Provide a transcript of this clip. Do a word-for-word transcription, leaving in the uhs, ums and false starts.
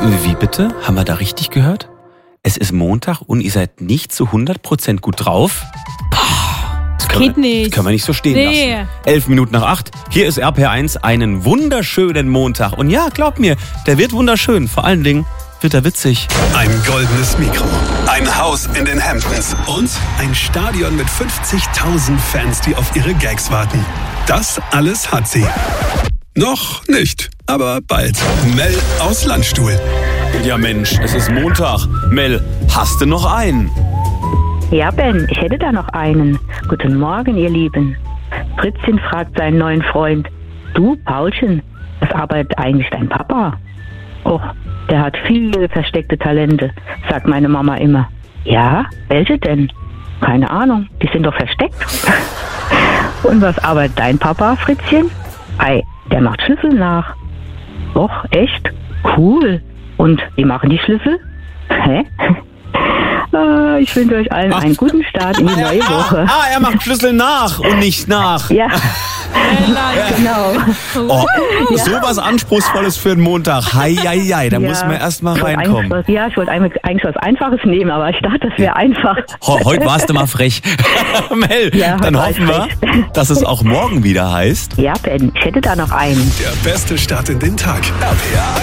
Wie bitte? Haben wir da richtig gehört? Es ist Montag und ihr seid nicht zu hundert Prozent gut drauf? Das können Geht wir, nicht. Das können wir nicht so stehen Nee. lassen. Elf Minuten nach acht. Hier ist R P R eins, einen wunderschönen Montag. Und ja, glaubt mir, der wird wunderschön. Vor allen Dingen wird er witzig. Ein goldenes Mikro, ein Haus in den Hamptons und ein Stadion mit fünfzigtausend Fans, die auf ihre Gags warten. Das alles hat sie. Noch nicht, aber bald. Mel aus Landstuhl. Ja Mensch, es ist Montag. Mel, hast du noch einen? Ja, Ben, ich hätte da noch einen. Guten Morgen, ihr Lieben. Fritzchen fragt seinen neuen Freund: Du, Paulchen, was arbeitet eigentlich dein Papa? Och, der hat viele versteckte Talente, sagt meine Mama immer. Ja, welche denn? Keine Ahnung, die sind doch versteckt. Und was arbeitet dein Papa, Fritzchen? Ei, der macht Schlüssel nach. Och, echt? Cool. Und wie machen die Schlüssel? Hä? Ah, ich wünsche euch allen Ach. einen guten Start in die neue Woche. Ah, er macht Schlüssel nach und nicht nach. Ja, genau. Oh, sowas Anspruchsvolles für einen Montag. Hei, hei, hei, da Ja, muss man erst mal ich wollte reinkommen. eigentlich was- Ja, ich wollte eigentlich eigentlich was Einfaches nehmen, aber ich dachte, das wäre einfach. Ho- Heute warst du mal frech. Mel, Ja, dann heute hoffen war wir, ich dass es auch morgen wieder heißt. Ja, Ben, ich hätte da noch einen. Der beste Start in den Tag. R P R